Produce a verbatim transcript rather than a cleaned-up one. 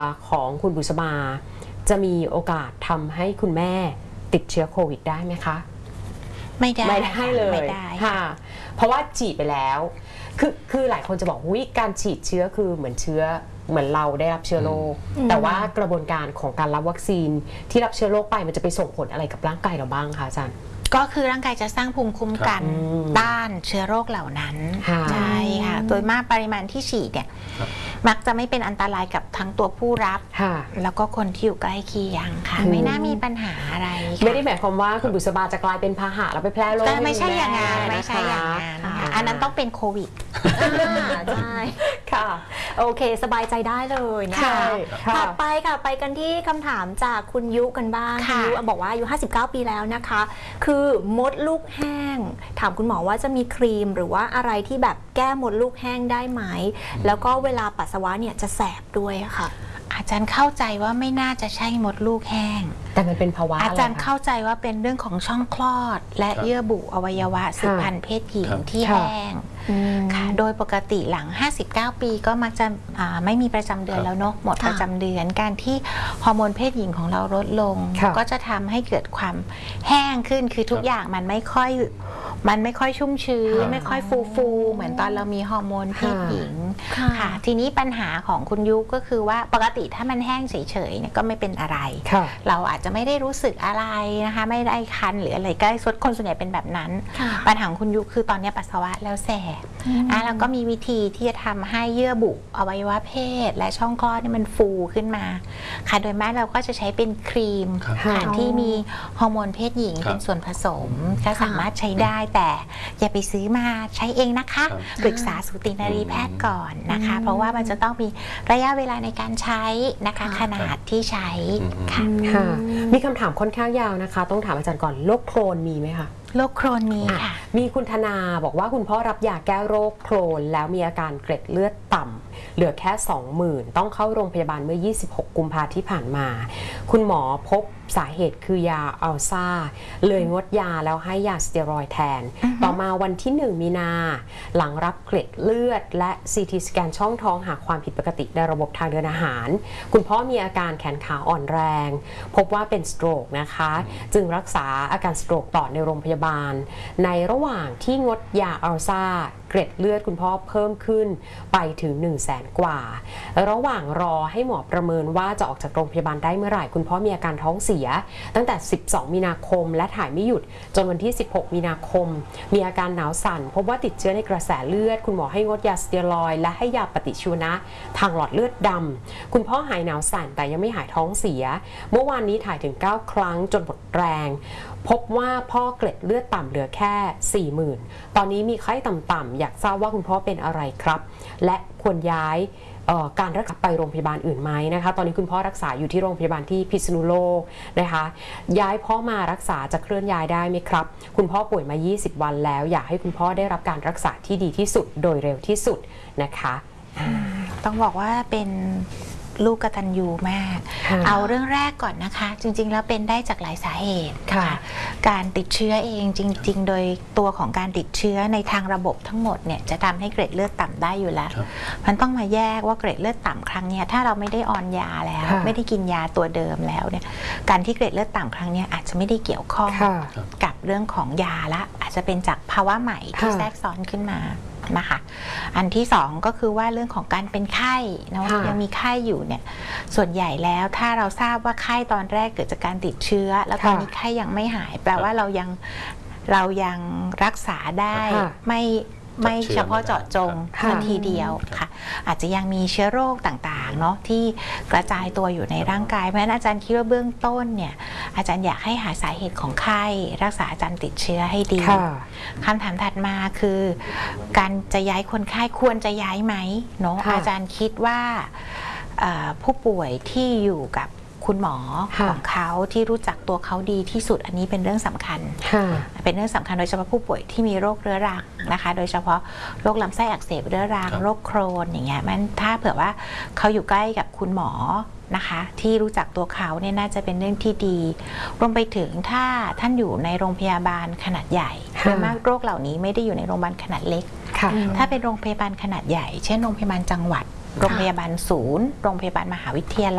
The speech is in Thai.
ของคุณบุษบาจะมีโอกาสทำให้คุณแม่ติดเชื้อโควิดได้ไหมคะไม่ได้ไม่ได้เลยไม่ได้ค่ะเพราะว่าฉีดไปแล้วคือคือหลายคนจะบอกวิการฉีดเชื้อคือเหมือนเชื้อเหมือนเราได้รับเชื้อโรคแต่ว่ากระบวนการของการรับวัคซีนที่รับเชื้อโรคไปมันจะไปส่งผลอะไรกับร่างกายเราบ้างคะอาจารย์ก็คือร่างกายจะสร้างภูมิคุ้มกันต้านเชื้อโรคเหล่านั้นใช่ค่ะโดยมากปริมาณที่ฉีดเนี่ยมักจะไม่เป็นอันตรายกับทั้งตัวผู้รับแล้วก็คนที่อยู่ใกล้เคียงค่ะไม่น่ามีปัญหาอะไรไม่ได้หมายความว่าคุณบุษบาจะกลายเป็นพาหะแล้วไปแพร่โรคไม่ใช่อย่างนั้นไม่ใช่อย่างนั้นอันนั้นต้องเป็นโควิดใช่ค่ะโอเคสบายใจได้เลยนะคะถัดไปค่ะไปกันที่คำถามจากคุณยุกันบ้างคุณยุบอกว่าอายุห้าสิบเก้าปีแล้วนะคะคือมดลูกแห้งถามคุณหมอว่าจะมีครีมหรือว่าอะไรที่แบบแก้มดลูกแห้งได้ไหมแล้วก็เวลาปัสสาวะเนี่ยจะแสบด้วยค่ะอาจารย์เข้าใจว่าไม่น่าจะใช่มดลูกแห้งแต่มันเป็นภาวะอาจารย์เข้าใจว่าเป็นเรื่องของช่องคลอดและเยื่อบุอวัยวะสืบพันธุ์เพศหญิงที่แห้งค่ะโดยปกติหลังห้าสิบเก้าปีก็มักจะไม่มีประจำเดือนแล้วเนาะหมดประจำเดือนการที่ฮอร์โมนเพศหญิงของเราลดลงก็จะทำให้เกิดความแห้งขึ้นคือทุกอย่างมันไม่ค่อยมันไม่ค่อยชุ่มชื้นไม่ค่อยฟูฟูเหมือนตอนเรามีฮอร์โมนเพศหญิงค่ะทีนี้ปัญหาของคุณยุก็คือว่าปกติถ้ามันแห้งเฉยๆเนี่ยก็ไม่เป็นอะไรเราอาจจะไม่ได้รู้สึกอะไรนะคะไม่ได้คันหรืออะไรใกล้สดคนส่วนใหญ่เป็นแบบนั้นปัญหาของคุณยุคือตอนนี้ปัสสาวะแล้วแสบอ่ะแล้วก็มีวิธีที่จะทำให้เยื่อบุอวัยวะเพศและช่องคลอดนี่มันฟูขึ้นมาค่ะโดยมากเราก็จะใช้เป็นครีมค่ะที่มีฮอร์โมนเพศหญิงเป็นส่วนผสมก็สามารถใช้ได้แต่อย่าไปซื้อมาใช้เองนะคะปรึกษาสูตินรีแพทย์ก่อนนะคะเพราะว่ามันจะต้องมีระยะเวลาในการใช้นะคะขนาดที่ใช้ค่ะมีคำถามค่อนข้างยาวนะคะต้องถามอาจารย์ก่อนโรคโครนมีไหมคะโรคโครนมีค่ะมีคุณธนาบอกว่าคุณพ่อรับยาแก้โรคโครนแล้วมีอาการเกล็ดเลือดต่ำเหลือแค่ สองหมื่น ต้องเข้าโรงพยาบาลเมื่อยี่สิบหกกุมภาพันธ์ที่ผ่านมาคุณหมอพบสาเหตุคือยาอัลซ่าเลยงดยาแล้วให้ยาสเตียรอยด์แทนต่อมาวันที่หนึ่งมีนาหลังรับเกล็ดเลือดและซีทีสแกนช่องท้องหาความผิดปกติในระบบทางเดินอาหารคุณพ่อมีอาการแขนขาอ่อนแรงพบว่าเป็นสโตรกนะคะจึงรักษาอาการสโตรกต่อในโรงพยาบาลในระหว่างที่งดยาอัลซ่าเกล็ดเลือดคุณพ่อเพิ่มขึ้นไปถึง หนึ่งแสน กว่าระหว่างรอให้หมอประเมินว่าจะออกจากโรงพยาบาลได้เมื่อไหร่คุณพ่อมีอาการท้องเสียตั้งแต่สิบสองมีนาคมและถ่ายไม่หยุดจนวันที่สิบหกมีนาคมมีอาการหนาวสั่นพบว่าติดเชื้อในกระแสเลือดคุณหมอให้งดยาสเตียรอยด์และให้ยาปฏิชีวนะทางหลอดเลือดดำคุณพ่อหายหนาวสั่นแต่ยังไม่หายท้องเสียเมื่อวานนี้ถ่ายถึงเก้าครั้งจนหมดแรงพบว่าพ่อเกล็ดเลือดต่ำเหลือแค่ สี่หมื่น ตอนนี้มีไข้ต่ำๆอยากทราบว่าคุณพ่อเป็นอะไรครับและควรย้ายการรักษาไปโรงพยาบาลอื่นไหมนะคะตอนนี้คุณพ่อรักษาอยู่ที่โรงพยาบาลที่พิษณุโลกนะคะย้ายพ่อมารักษาจะเคลื่อนย้ายได้ไหมครับคุณพ่อป่วยมายี่สิบวันแล้วอยากให้คุณพ่อได้รับการรักษาที่ดีที่สุดโดยเร็วที่สุดนะคะต้องบอกว่าเป็นลูกกตัญญูมากเอาเรื่องแรกก่อนนะคะจริงๆแล้วเป็นได้จากหลายสาเหตุค่ะการติดเชื้อเองจริงๆโดยตัวของการติดเชื้อในทางระบบทั้งหมดเนี่ยจะทำให้เกร็ดเลือดต่ำได้อยู่แล้วมันต้องมาแยกว่าเกร็ดเลือดต่ำครั้งนี้ถ้าเราไม่ได้ออนยาแล้วไม่ได้กินยาตัวเดิมแล้วเนี่ยการที่เกร็ดเลือดต่ำครั้งนี้อาจจะไม่ได้เกี่ยวข้องกับเรื่องของยาละอาจจะเป็นจากภาวะใหม่ที่แทรกซ้อนขึ้นมานะคะอันที่สองก็คือว่าเรื่องของการเป็นไข้นะยังมีไข้อยู่เนี่ยส่วนใหญ่แล้วถ้าเราทราบว่าไข้ตอนแรกเกิดจากการติดเชื้อแล้วตอนนี้ไข้ยังไม่หายแปลว่าเรายังเรายังรักษาได้ไม่ไม่เฉพาะเจาะจงทันทีเดียวค่ะอาจจะยังมีเชื้อโรคต่างๆเนาะที่กระจายตัวอยู่ในร่างกายเพราะฉะนั้นอาจารย์คิดว่าเบื้องต้นเนี่ยอาจารย์อยากให้หาสาเหตุของไข้รักษาอาจารย์ติดเชื้อให้ดีคำถามถัดมาคือการจะย้ายคนไข้ควรจะย้ายไหมเนาะอาจารย์คิดว่าผู้ป่วยที่อยู่กับคุณหมอของเขาที่รู้จักตัวเขาดีที่สุดอันนี้เป็นเรื่องสำคัญเป็นเรื่องสำคัญโดยเฉพาะผู้ป่วยที่มีโรคเรื้อรังนะคะโดยเฉพาะโรคลำไส้อักเสบเรื้อรังโรคโครนอย่างเงี้ยมันถ้าเผื่อว่าเขาอยู่ใกล้กับคุณหมอนะคะที่รู้จักตัวเขาเนี่ยน่าจะเป็นเรื่องที่ดีรวมไปถึงถ้าท่านอยู่ในโรงพยาบาลขนาดใหญ่โดยมากโรคเหล่านี้ไม่ได้อยู่ในโรงพยาบาลขนาดเล็กถ้าเป็นโรงพยาบาลขนาดใหญ่เช่นโรงพยาบาลจังหวัดโรงพยาบาลศูนย์โรงพยาบาลมหาวิทยาลัย